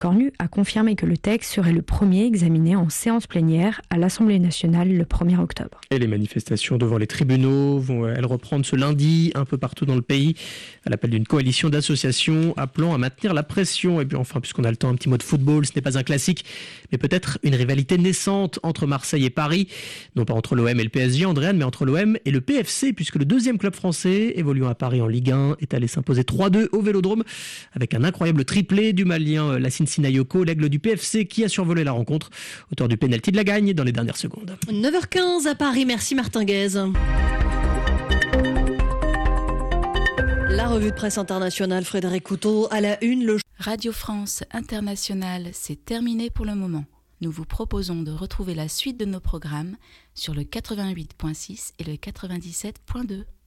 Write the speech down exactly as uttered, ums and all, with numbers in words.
Cornu a confirmé que le texte serait le premier examiné en séance plénière à l'Assemblée nationale le premier octobre. Et les manifestations devant les tribunaux vont elles reprendre ce lundi un peu partout dans le pays à l'appel d'une coalition d'associations appelant à maintenir la pression. Et puis enfin, puisqu'on a le temps, un petit mot de football, ce n'est pas un classique, mais peut-être une rivalité naissante entre Marseille et Paris. Non pas entre l'O M et le P S G, Andréane, mais entre l'O M et le P F C, puisque le deuxième club français, évoluant à Paris en Ligue un, est allé s'imposer trois deux au Vélodrome avec un incroyable triplé du Malien Lassine Sinayoko, l'aigle du P F C qui a survolé la rencontre, auteur du pénalty de la gagne dans les dernières secondes. neuf heures quinze à Paris, merci Martin Guez. La revue de presse internationale, Frédéric Couteau, à la une. Le... Radio France Internationale, c'est terminé pour le moment. Nous vous proposons de retrouver la suite de nos programmes sur le quatre-vingt-huit virgule six et le quatre-vingt-dix-sept virgule deux.